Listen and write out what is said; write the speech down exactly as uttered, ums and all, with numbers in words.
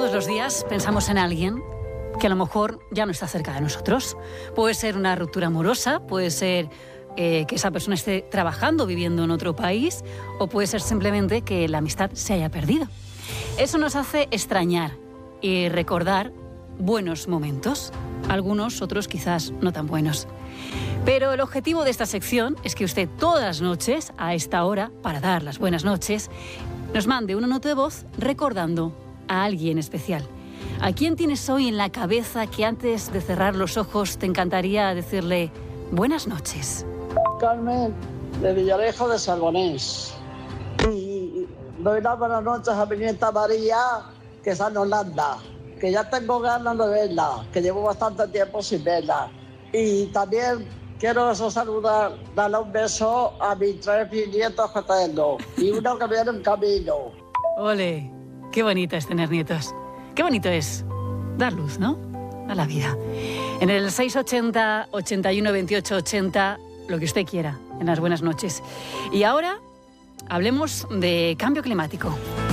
Todos los días pensamos en alguien que a lo mejor ya no está cerca de nosotros. Puede ser una ruptura amorosa, puede ser eh, que esa persona esté trabajando, viviendo en otro país, o puede ser simplemente que la amistad se haya perdido. Eso nos hace extrañar y recordar buenos momentos, algunos, otros quizás no tan buenos. Pero el objetivo de esta sección es que usted todas las noches, a esta hora, para dar las buenas noches, nos mande una nota de voz recordando a alguien especial. ¿A quién tienes hoy en la cabeza que antes de cerrar los ojos te encantaría decirle buenas noches? Carmen, de Villarejo de Salgonés. Y doy las buenas noches a mi nieta María, que está en Holanda, que ya tengo ganas de verla, que llevo bastante tiempo sin verla. Y también quiero eso saludar, darle un beso a mis tres nietos que tengo y uno que viene en camino. ¡Ole! Qué bonito es tener nietos. Qué bonito es dar luz, ¿no?, a la vida. En el seis ochenta, ochenta y uno, veintiocho ochenta, lo que usted quiera, en las buenas noches. Y ahora hablemos de cambio climático.